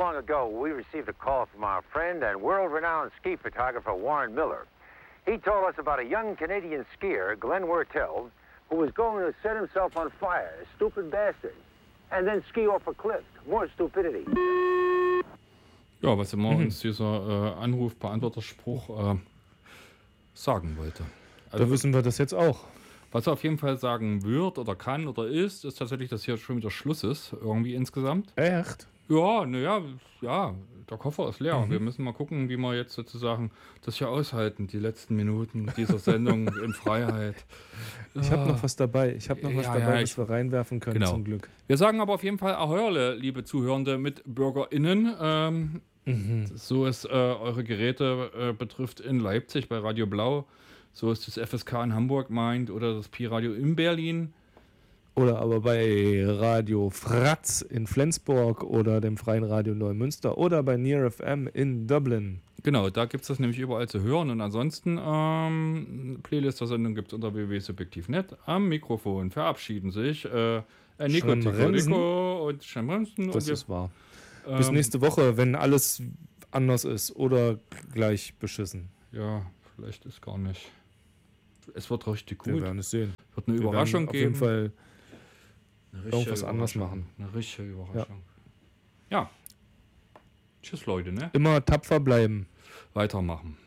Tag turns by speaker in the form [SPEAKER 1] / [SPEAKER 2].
[SPEAKER 1] long ago, we received a call from our friend and world-renowned ski photographer Warren Miller. He told us about a young Canadian skier, Glenn Wertel, who was going to set himself on fire, a stupid bastard, and then ski off a cliff. More stupidity.
[SPEAKER 2] Ja, was immer uns dieser Anrufbeantworterspruch sagen wollte. Also,
[SPEAKER 3] da wissen wir das jetzt auch.
[SPEAKER 2] Was er auf jeden Fall sagen wird oder kann oder ist tatsächlich, dass hier schon wieder Schluss ist, irgendwie insgesamt.
[SPEAKER 3] Echt?
[SPEAKER 2] Ja, naja, ja, der Koffer ist leer. Wir müssen mal gucken, wie wir jetzt sozusagen das hier aushalten, die letzten Minuten dieser Sendung in Freiheit.
[SPEAKER 3] Ich habe noch was dabei. Ich habe noch was dabei, was wir reinwerfen können,
[SPEAKER 2] genau.
[SPEAKER 3] zum Glück.
[SPEAKER 2] Wir sagen aber auf jeden Fall Ahörle, liebe Zuhörende, MitbürgerInnen. So es eure Geräte betrifft in Leipzig bei Radio Blau. So ist das FSK in Hamburg meint oder das Pi-Radio in Berlin.
[SPEAKER 3] Oder aber bei Radio Fratz in Flensburg oder dem Freien Radio Neumünster oder bei Near FM in Dublin.
[SPEAKER 2] Genau, da gibt es das nämlich überall zu hören. Und ansonsten Playlist der Sendung gibt es unter www.subjektiv.net. Am Mikrofon verabschieden sich Nico und Schamrensen.
[SPEAKER 3] Das ist wahr. Bis nächste Woche, wenn alles anders ist oder gleich beschissen.
[SPEAKER 2] Ja, vielleicht ist gar nicht. Es wird richtig gut.
[SPEAKER 3] Wir werden es sehen.
[SPEAKER 2] Wird eine Überraschung geben.
[SPEAKER 3] Auf jeden Fall irgendwas anders machen.
[SPEAKER 2] Eine richtige Überraschung. Ja. Tschüss, Leute, ne?
[SPEAKER 3] Immer tapfer bleiben.
[SPEAKER 2] Weitermachen.